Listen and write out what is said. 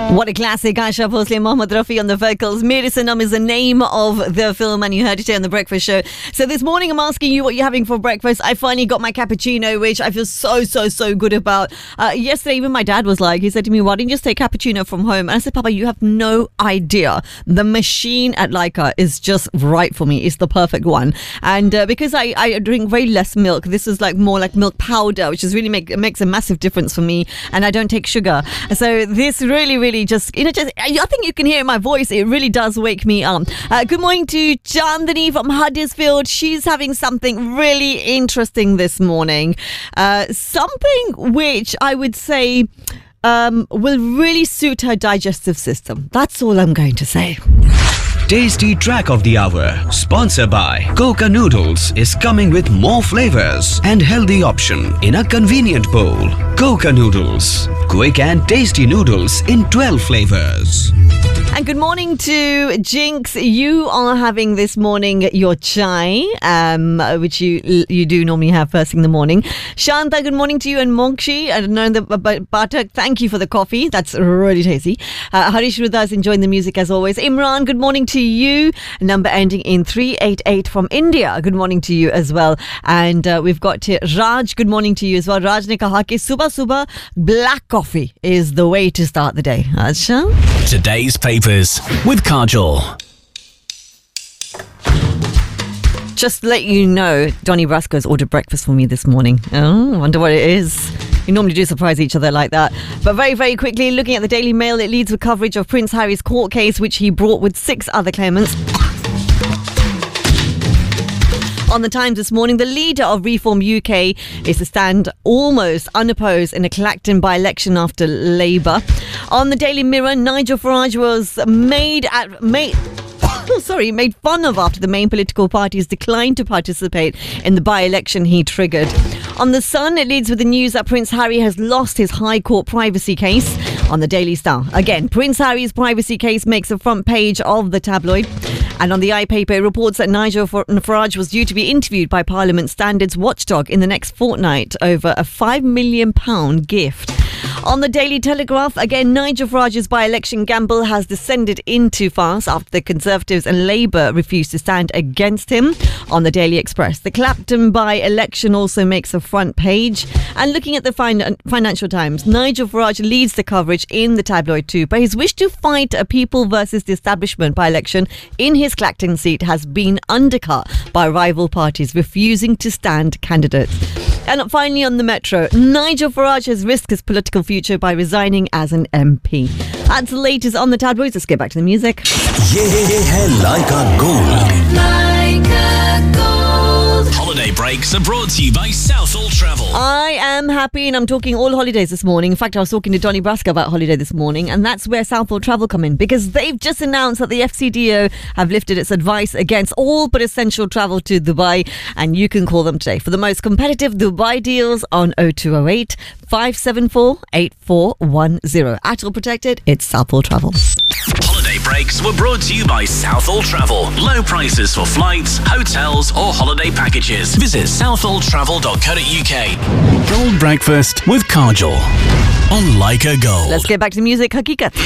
What a classic. Asha Bhosle and Mohammad Rafi on the vocals. Mere Sanam is the name of the film, and you heard it here on The Breakfast Show. So this morning I'm asking you what you're having for breakfast. I finally got my cappuccino, which I feel so good about. Yesterday, even my dad was like, he said to me, why didn't you just take cappuccino from home? And I said, Papa, you have no idea. The machine at Leica is just right for me. It's the perfect one. And because I drink very less milk, this is like more like milk powder, which is really makes a massive difference for me. And I don't take sugar. So this really just I think you can hear in my voice, it really does wake me up. Good morning to Chandani from Huddersfield. She's having something really interesting this morning. Something which I would say will really suit her digestive system. That's all I'm going to say. Tasty Track of the Hour, sponsored by Coca Noodles, is coming with more flavors and healthy option in a convenient bowl. Coca Noodles, quick and tasty noodles in 12 flavors. And good morning to Jinx. You are having this morning your chai, which you do normally have first thing in the morning. Shanta, good morning to you, and Mokshi. I don't know the butter. Thank you for the coffee. That's really tasty. Harish Rudha is enjoying the music as always. Imran, good morning to you. Number ending in 388 from India. Good morning to you as well. And we've got Raj. Good morning to you as well. Raj ne kaha ki subah black coffee is the way to start the day. Acha? Today's papers with Kajol. Just to let you know, Donny Brasco's ordered breakfast for me this morning. Oh, I wonder what it is. We normally do surprise each other like that. But very quickly, looking at the Daily Mail, it leads with coverage of Prince Harry's court case, which he brought with 6 other claimants. On the Times this morning, the leader of Reform UK is to stand almost unopposed in a Clacton by-election after Labour. On the Daily Mirror, Nigel Farage was made fun of after the main political parties declined to participate in the by-election he triggered. On The Sun, it leads with the news that Prince Harry has lost his High Court privacy case. On the Daily Star, again, Prince Harry's privacy case makes the front page of the tabloid. And on the iPaper, it reports that Nigel Farage was due to be interviewed by Parliament Standards Watchdog in the next fortnight over a £5 million gift. On the Daily Telegraph, again, Nigel Farage's by-election gamble has descended into farce after the Conservatives and Labour refused to stand against him. On the Daily Express, the Clapton by-election also makes a front page. And looking at the Financial Times, Nigel Farage leads the coverage in the tabloid too, but his wish to fight a people versus the establishment by-election in his Clacton seat has been undercut by rival parties refusing to stand candidates. And finally on the Metro, Nigel Farage has risked his political future by resigning as an MP. That's the latest on the tabloids. Let's get back to the music. Ye hai Leica Gold. Leica Gold. Holiday breaks are brought to you by Southall Travel. I am happy, and I'm talking all holidays this morning. In fact, I was talking to Donny Brasco about holiday this morning, and that's where Southall Travel come in, because they've just announced that the FCDO have lifted its advice against all but essential travel to Dubai, and you can call them today for the most competitive Dubai deals on 0208 574 8410. Atoll protected, it's Southall Travel. Holiday breaks were brought to you by Southall Travel. Low prices for flights, hotels or holiday packages. Visit southalltravel.co.uk. Gold breakfast with Kajol on Leica Gold. Let's get back to the music. Hakikat.